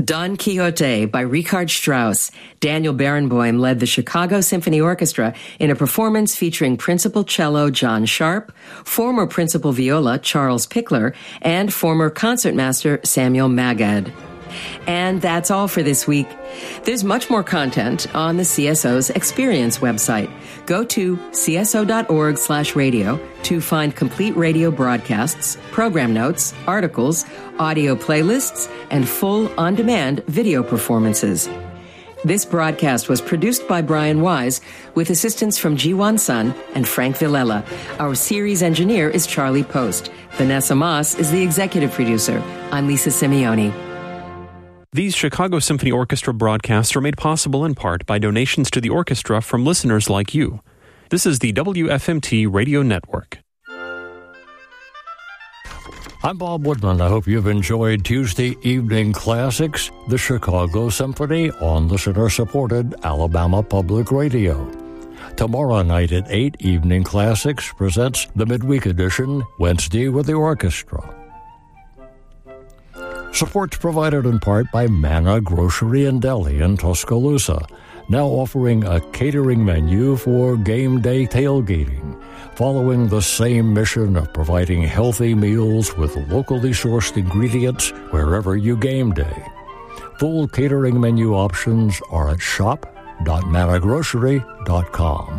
Don Quixote by Richard Strauss. Daniel Barenboim led the Chicago Symphony Orchestra in a performance featuring principal cello John Sharp, former principal viola Charles Pickler, and former concertmaster Samuel Magad. And that's all for this week. There's much more content on the CSO's Experience website. Go to cso.org/radio to find complete radio broadcasts, program notes, articles, audio playlists, and full on-demand video performances. This broadcast was produced by Brian Wise with assistance from Jiwon Sun and Frank Villela. Our series engineer is Charlie Post. Vanessa Moss is the executive producer. I'm Lisa Simeone. These Chicago Symphony Orchestra broadcasts are made possible in part by donations to the orchestra from listeners like you. This is the WFMT Radio Network. I'm Bob Woodman. I hope you've enjoyed Tuesday Evening Classics, the Chicago Symphony on listener-supported Alabama Public Radio. Tomorrow night at 8, Evening Classics presents the midweek edition, Wednesday with the Orchestra. Support's provided in part by Manna Grocery and Deli in Tuscaloosa, now offering a catering menu for game day tailgating, following the same mission of providing healthy meals with locally sourced ingredients wherever you game day. Full catering menu options are at shop.mannagrocery.com.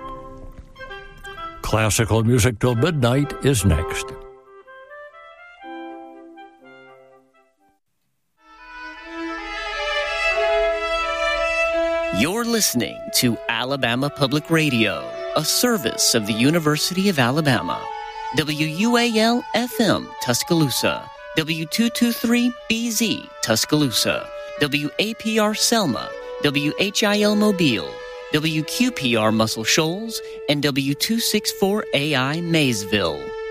Classical Music Till Midnight is next. You're listening to Alabama Public Radio, a service of the University of Alabama. WUAL-FM Tuscaloosa, W223BZ Tuscaloosa, WAPR Selma, WHIL Mobile, WQPR Muscle Shoals, and W264AI Maysville.